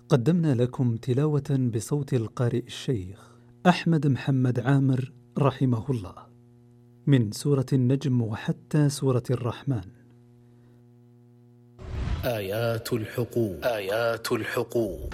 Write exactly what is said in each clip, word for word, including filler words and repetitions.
قدمنا لكم تلاوة بصوت القارئ الشيخ أحمد محمد عامر رحمه الله من سورة النجم وحتى سورة الرحمن. آيات الحقوق آيات الحقوق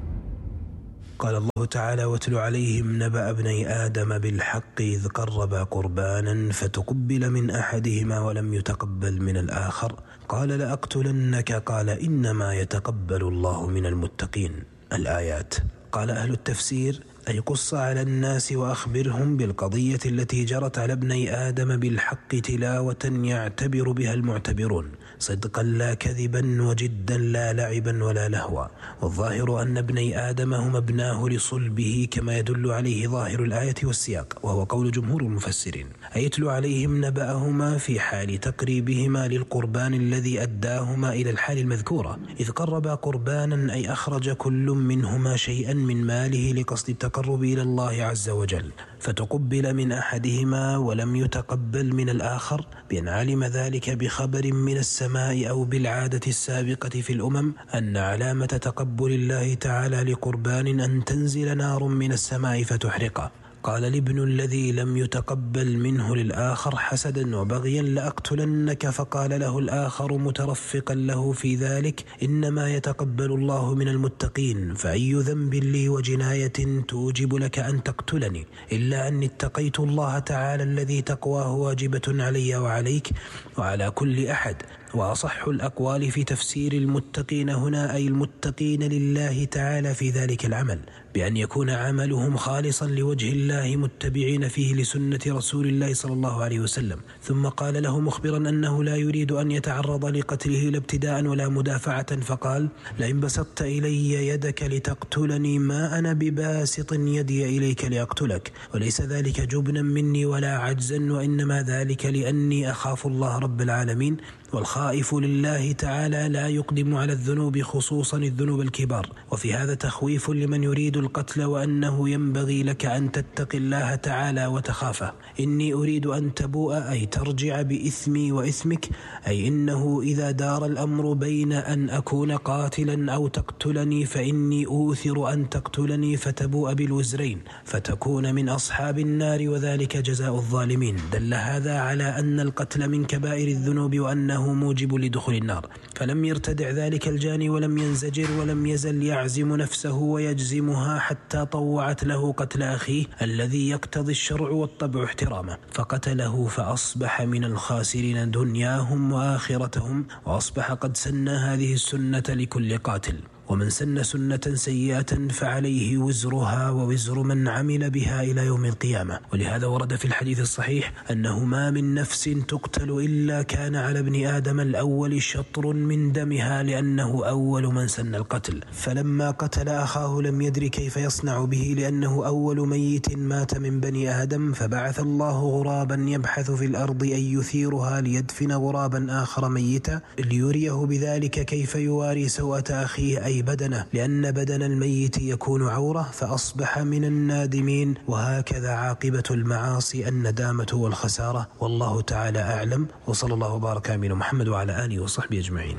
قال الله تعالى: واتل عليهم نبأ ابني آدم بالحق إذ قربا قربانا فتقبل من أحدهما ولم يتقبل من الآخر قال لأقتلنك قال إنما يتقبل الله من المتقين. الآيات. قال أهل التفسير: أي قص على الناس وأخبرهم بالقضية التي جرت على ابني آدم بالحق تلاوة يعتبر بها المعتبرون، صدقا لا كذبا وجدا لا لعبا ولا لهوا. والظاهر أن ابني آدم هم ابناه لصلبه كما يدل عليه ظاهر الآية والسياق، وهو قول جمهور المفسرين. أي يتلو عليهم نبأهما في حال تقريبهما للقربان الذي أداهما إلى الحال المذكورة، إذ قربا قربانا أي أخرج كل منهما شيئا من ماله لقصد التقرب إلى الله عز وجل، فتقبل من أحدهما ولم يتقبل من الآخر، بأن علم ذلك بخبر من السماء أو بالعادة السابقة في الأمم أن علامة تقبل الله تعالى لقربان أن تنزل نار من السماء فتحرقه. قال الابن الذي لم يتقبل منه للآخر حسدا وبغيا: لأقتلنك. فقال له الآخر مترفقا له في ذلك: إنما يتقبل الله من المتقين، فأي ذنب لي وجناية توجب لك أن تقتلني إلا أني اتقيت الله تعالى الذي تقواه واجبة علي وعليك وعلى كل أحد. وأصح الأقوال في تفسير المتقين هنا أي المتقين لله تعالى في ذلك العمل، بأن يكون عملهم خالصا لوجه الله متبعين فيه لسنة رسول الله صلى الله عليه وسلم. ثم قال له مخبرا أنه لا يريد أن يتعرض لقتله لا ابتداء ولا مدافعة، فقال: لئن بسطت إلي يدك لتقتلني ما أنا بباسط يدي إليك لأقتلك، وليس ذلك جبنا مني ولا عجزا، وإنما ذلك لأني أخاف الله رب العالمين، والخائف لله تعالى لا يقدم على الذنوب خصوصا الذنوب الكبار. وفي هذا تخويف لمن يريد القتل، وأنه ينبغي لك أن تتقي الله تعالى وتخافه. إني أريد أن تبوء أي ترجع بإثمي وإثمك، أي إنه إذا دار الأمر بين أن أكون قاتلا أو تقتلني فإني أوثر أن تقتلني فتبوء بالوزرين فتكون من أصحاب النار، وذلك جزاء الظالمين. دل هذا على أن القتل من كبائر الذنوب وأنه موجب لدخول النار، فلم يرتدع ذلك الجاني ولم ينزجر ولم يزل يعزم نفسه ويجزمها حتى طوعت له قتل أخيه الذي يقتضي الشرع والطبع احترامه، فقتله فأصبح من الخاسرين دنياهم وآخرتهم، وأصبح قد سن هذه السنة لكل قاتل. ومن سن سنة سيئة فعليه وزرها ووزر من عمل بها إلى يوم القيامة. ولهذا ورد في الحديث الصحيح أنه ما من نفس تقتل إلا كان على ابن آدم الأول شطر من دمها، لأنه أول من سن القتل. فلما قتل أخاه لم يدر كيف يصنع به، لأنه أول ميت مات من بني آدم، فبعث الله غرابا يبحث في الأرض أن يثيرها ليدفن غرابا آخر ميتا ليريه بذلك كيف يواري سوءة أخيه أي بدنه، لأن بدن الميت يكون عورة، فأصبح من النادمين. وهكذا عاقبة المعاصي الندامة والخسارة، والله تعالى أعلم. وصلى الله وبارك على محمد وعلى آله وصحبه أجمعين.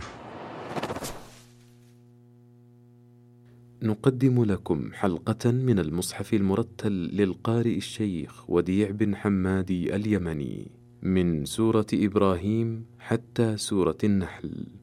نقدم لكم حلقة من المصحف المرتل للقارئ الشيخ وديع بن حمادي اليمني من سورة إبراهيم حتى سورة النحل.